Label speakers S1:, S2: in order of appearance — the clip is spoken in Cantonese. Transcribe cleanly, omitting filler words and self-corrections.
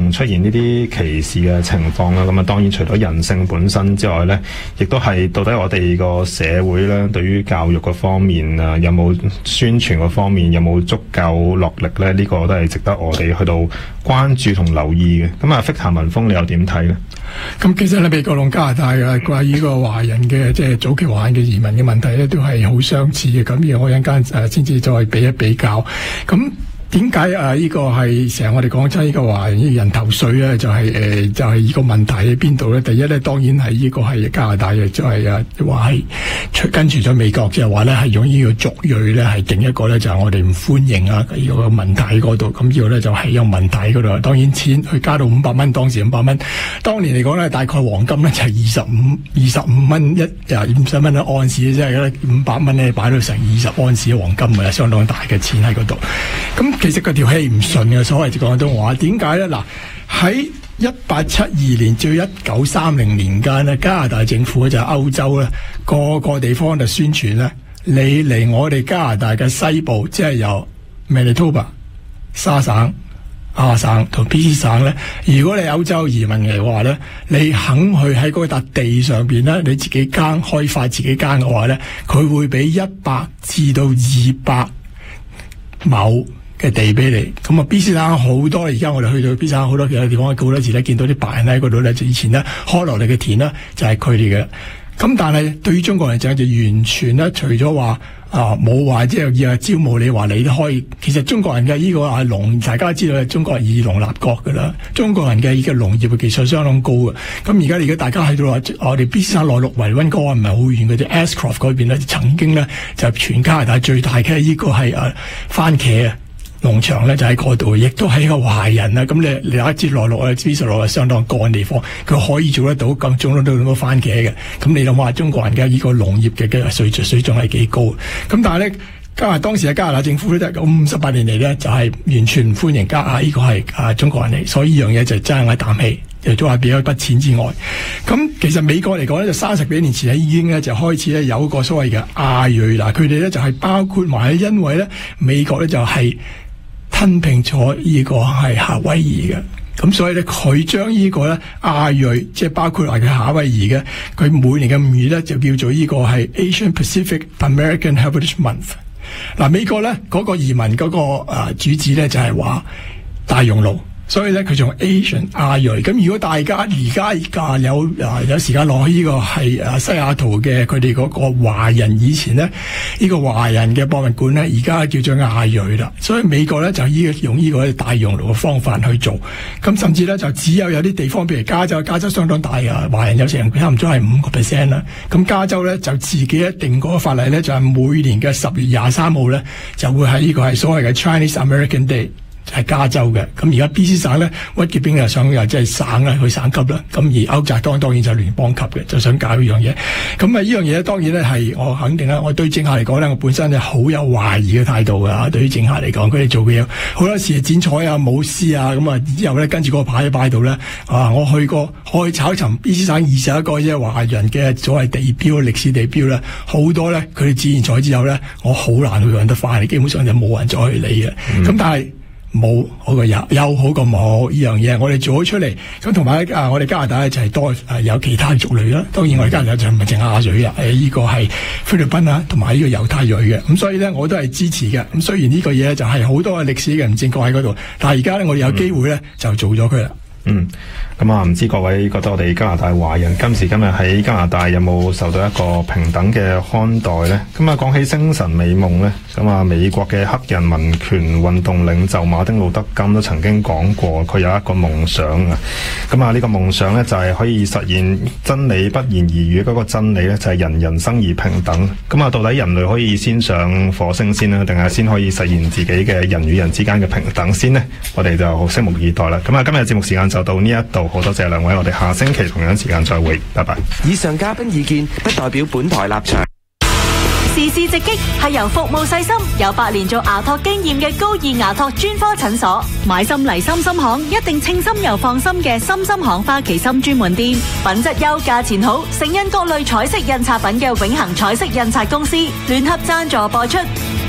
S1: 能出現呢啲歧視嘅情況啦。咁啊，當然除咗人性本身之外咧，亦都係到底我哋個社會咧，對於教育嗰方面啊，有冇宣傳嗰方面有冇足夠落力咧？呢個都係值得我哋去到關注同留意嘅。咁啊，Victor文峰，你又點睇咧？
S2: 咁其實咧，美國同加拿大嘅關於呢個華人嘅即係早期華人嘅移民嘅問題咧，都係好相似嘅。咁而我一陣間先至再比一比較。咁點解呢個係成日我哋講親呢個華人人頭稅咧？就係呢個問題喺邊度咧？第一咧，當然係呢個係加拿大嘅，就係話係跟住咗美國，即係話咧係用呢個族裔咧係定一個咧就係我哋唔歡迎啊呢個問題喺嗰度。咁呢個咧就係有問題嗰度。當然錢去加到500蚊，當時500蚊，當年嚟講咧大概黃金咧就係25蚊50蚊一盎司，即係500蚊咧擺到成20盎司黃金嘅，相當大嘅錢喺嗰度。咁其實嗰條氣唔順嘅，所謂廣東話點解咧？嗱，喺1872年至1930年間咧，加拿大政府就歐洲咧個個地方就宣傳咧，你嚟我哋加拿大嘅西部，即係由 Manitoba、沙省、亞省同 BC 省咧，如果你歐洲移民嚟嘅話咧，你肯去喺嗰笪地上邊咧，你自己耕開發自己耕嘅話咧，佢會俾100至到200畝嘅地俾你。咁啊 BC 省好多，而家我哋去到 BC 省好多其他地方好多時咧，見到啲白人喺嗰度咧，就以前咧開落嚟嘅田咧就係佢哋嘅。咁但係對於中國人就完全咧，除咗話冇話即係要招募你話你都可以。其實中國人嘅呢個係農，大家知道中國係以農立國噶啦。中國人嘅呢個農業嘅技術相當高嘅。咁而家大家喺度話，我哋 BC 省內陸圍溫哥唔係好遠嘅啫。Ashcroft 嗰邊咧曾經咧就全加拿大最大嘅呢個係番茄啊農場咧就喺嗰度，亦都係一個華人啊。咁你大家知內陸啊 BC 內陸係相當乾地方，佢可以做得到咁種得到咁多番茄嘅。咁你諗下中國人嘅呢個農業嘅水準係幾高？咁但係咧當時嘅加拿大政府咧58年嚟咧就係完全唔歡迎呢個係中國人嚟，所以呢樣嘢就爭一啖氣，就都係俾咗一筆錢之外。咁其實美國嚟講咧就30幾年前咧已經咧就開始咧有一個所謂嘅亞裔啦，佢哋咧就係包括埋因為咧美國咧就係吞併咗呢個係夏威夷嘅，咁所以咧佢將呢個咧亞裔，即係包括埋佢夏威夷嘅，佢每年嘅5月咧就叫做呢個係 Asian Pacific American Heritage Month。嗱，美國咧嗰個移民嗰個主旨咧就係話大熔爐。所以咧，佢仲 Asian 亞裔。咁如果大家而家有時間落去呢個係西雅圖嘅佢哋嗰個華人以前咧呢個華人嘅博物館咧，而家叫做亞裔啦。所以美國咧就用呢個大熔爐嘅方法去做。咁甚至咧就只有啲地方，譬如加州相當大啊，華人有成差唔多係5% 啦。咁加州咧就自己一定嗰個法例咧，就係每年嘅10月23號咧就會喺呢個係所謂嘅 Chinese American Day。係加州嘅。咁而家 BC 省咧，屈潔冰又想又即係省啦，去省級啦。咁而歐澤當然就聯邦級嘅，就想搞呢樣嘢。咁啊，呢樣嘢咧當然咧係我肯定啦。我對政客嚟講咧，我本身係好有懷疑嘅態度㗎。對於政客嚟講，佢哋做嘅嘢好多時剪彩啊、舞獅啊，咁啊之後咧跟住個牌擺度咧我去過炒尋 BC 省21個即係華人嘅所謂地標、歷史地標咧，好多咧佢哋剪完彩之後咧，我好難去揾得翻，基本上就冇人再去理嘅。咁但係冇好過有好過冇呢樣嘢，我哋做咗出嚟。咁同埋我哋加拿大咧就係多有其他族類啦。當然我哋加拿大就唔係淨係亞裔啊，呢個係菲律賓啊，同埋呢個猶太裔嘅。咁所以咧我都係支持嘅。咁雖然呢個嘢就係好多歷史嘅唔正確喺嗰度，但係而家咧我哋有機會咧就做咗佢啦。
S1: 咁啊，唔知各位覺得我哋加拿大華人今時今日喺加拿大有冇受到一個平等嘅看待呢？咁啊，講起精神美夢呢，咁啊，美國嘅黑人民權運動領袖馬丁路德金都曾經講過，佢有一個夢想啊。咁啊，呢個夢想呢，就係可以實現真理不言而喻嗰個真理呢，就係人人生而平等。咁啊，到底人類可以先上火星先啦，定係先可以實現自己嘅人與人之間嘅平等先呢？我哋就好拭目以待啦。咁啊，今日節目時間就到呢一度，好多謝兩位，我哋下星期同樣時間再會，拜拜。
S3: 以上嘉賓意見不代表本台立場。
S4: 時事直擊係由服務細心、有8年做牙托經驗嘅高爾牙托專科診所，買心嚟心行，一定稱心又放心嘅心行花旗參專門店，品質優、價錢好，盛印各類彩色印刷品嘅永恆彩色印刷公司聯合贊助播出。